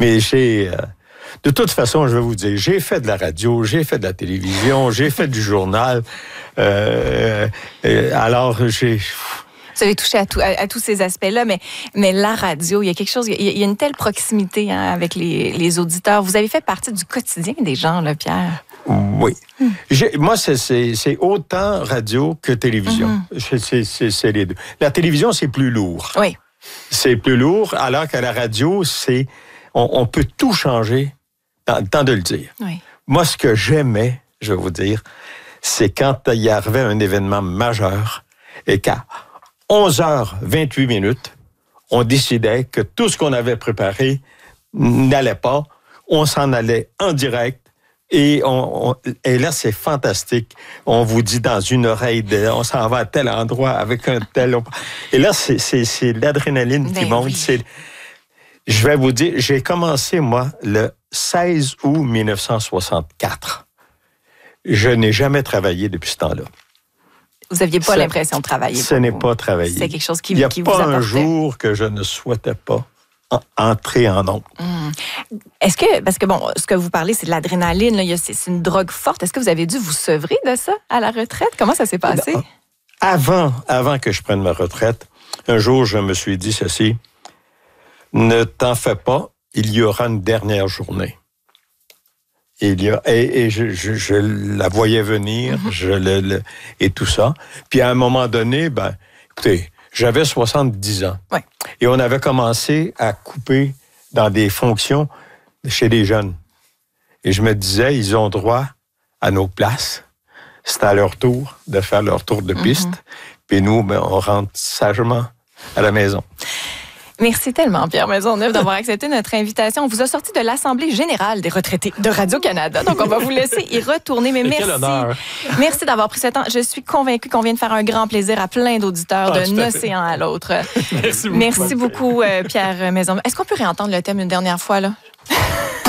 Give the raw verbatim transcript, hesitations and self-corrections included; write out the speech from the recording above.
Mais j'ai... Euh, de toute façon, je vais vous dire, j'ai fait de la radio, j'ai fait de la télévision, j'ai fait du journal. Euh, euh, alors, j'ai... Vous avez touché à, tout, à, à tous ces aspects-là, mais, mais la radio, il y a quelque chose, il y a, il y a une telle proximité hein, avec les, les auditeurs. Vous avez fait partie du quotidien des gens, là, Pierre. Oui. Mmh. J'ai, moi, c'est, c'est, c'est autant radio que télévision. Mmh. C'est, c'est, c'est les deux. La télévision, c'est plus lourd. Oui. C'est plus lourd, alors qu'à la radio, c'est on, on peut tout changer dans le temps de le dire. Oui. Moi, ce que j'aimais, je vais vous dire, c'est quand il y arrivait un événement majeur et qu'à onze heures vingt-huit minutes, on décidait que tout ce qu'on avait préparé n'allait pas. On s'en allait en direct. Et, on, on, et là, c'est fantastique. On vous dit dans une oreille, de, on s'en va à tel endroit avec un tel... Et là, c'est, c'est, c'est l'adrénaline ben qui monte. Oui. C'est, je vais vous dire, j'ai commencé, moi, le seize août dix-neuf cent soixante-quatre. Je n'ai jamais travaillé depuis ce temps-là. Vous n'aviez pas ça, l'impression de travailler. Ce n'est pas travailler. C'est quelque chose qui, qui vous apportait. Il n'y a pas un jour que je ne souhaitais pas entrer en ondes. Hum. Est-ce que, parce que bon, ce que vous parlez, c'est de l'adrénaline, là, c'est, c'est une drogue forte. Est-ce que vous avez dû vous sevrer de ça à la retraite? Comment ça s'est passé? Avant, avant que je prenne ma retraite, un jour, je me suis dit ceci, ne t'en fais pas, il y aura une dernière journée. Et, il y a, et, et je, je, je la voyais venir, mm-hmm. je le, le, et tout ça. Puis à un moment donné, ben, écoutez, j'avais soixante-dix ans. Ouais. Et on avait commencé à couper dans des fonctions chez les jeunes. Et je me disais, ils ont droit à nos places. C'est à leur tour de faire leur tour de piste. Mm-hmm. Puis nous, ben, on rentre sagement à la maison. Merci tellement, Pierre Maisonneuve, d'avoir accepté notre invitation. On vous a sorti de l'Assemblée générale des retraités de Radio-Canada. Donc, on va vous laisser y retourner. Mais merci. Merci d'avoir pris ce temps. Je suis convaincue qu'on vient de faire un grand plaisir à plein d'auditeurs ah, d'un océan à l'autre. Merci beaucoup. Merci beaucoup, Pierre Maisonneuve. Est-ce qu'on peut réentendre le thème une dernière fois, là?